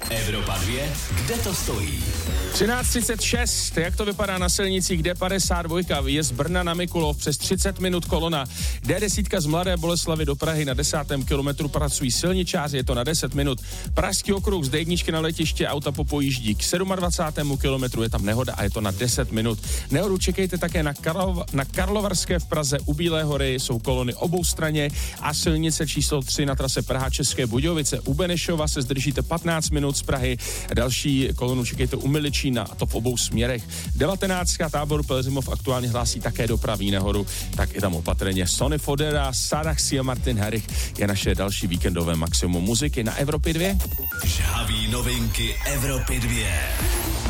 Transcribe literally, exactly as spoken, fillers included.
Evropa dvě, kde to stojí? třináct třicet šest, jak to vypadá na silnicích D padesát dva, výjezd Brna na Mikulov, přes třicet minut kolona. D deset z Mladé Boleslavi do Prahy na desátém kilometru pracují silničáři, je to na deset minut. Pražský okruh z D jedna na letiště, auta popojíždí k dvacátému sedmému kilometru, je tam nehoda a je to na deset minut. Nehodu čekejte také na, Karlov, na Karlovarské v Praze u Bílé hory, jsou kolony obou straně a silnice číslo tři na trase Praha České Budějovice. U Benešova se zdržíte patnáct minut z Prahy, další kolonu čekejte u Miličína, a to v obou směrech. devatenáctka Tábor Pelzimov aktuálně hlásí také dopravní nehodu, tak i tam opatrně. Sonny Fodera, Saraxi a Martin Herich je naše další víkendové maximum muziky na Evropě dvě. Žhavý novinky Evropy dvě.